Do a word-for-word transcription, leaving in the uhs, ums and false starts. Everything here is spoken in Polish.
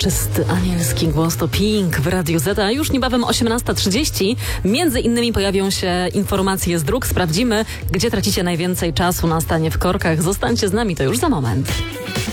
Czysty anielski głos to Pink w Radiu Z, a już niebawem osiemnasta trzydzieści. Między innymi pojawią się informacje z dróg. Sprawdzimy, gdzie tracicie najwięcej czasu na stanie w korkach. Zostańcie z nami, to już za moment.